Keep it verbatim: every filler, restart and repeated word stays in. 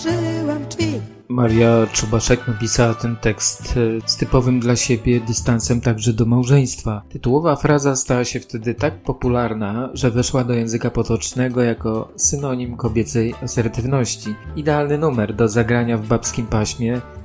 Żyłam drzwi. Maria Czubaszek napisała ten tekst z typowym dla siebie dystansem także do małżeństwa. Tytułowa fraza stała się wtedy tak popularna, że weszła do języka potocznego jako synonim kobiecej asertywności. Idealny numer do zagrania w babskim paśmie,